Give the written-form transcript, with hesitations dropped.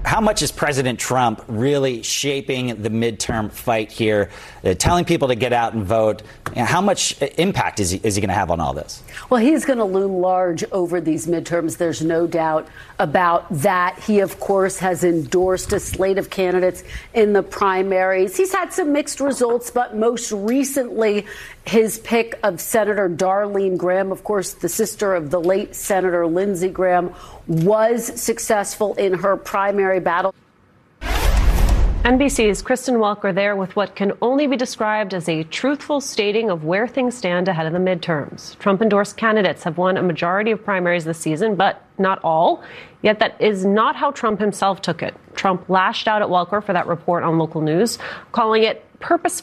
How much is President Trump really shaping the midterm fight here, telling people to get out and vote? How much impact is he going to have on all this? Well, he's going to loom large over these midterms. There's no doubt about that. He, of course, has endorsed a slate of candidates in the primaries. He's had some mixed results, but most recently, his pick of Senator Darlene Graham, of course, the sister of the late Senator Lindsey Graham, was successful in her primary battle. NBC's Kristen Welker there with what can only be described as a truthful stating of where things stand ahead of the midterms. Trump-endorsed candidates have won a majority of primaries this season, but not all. Yet that is not how Trump himself took it. Trump lashed out at Welker for that report on local news, calling it purposeful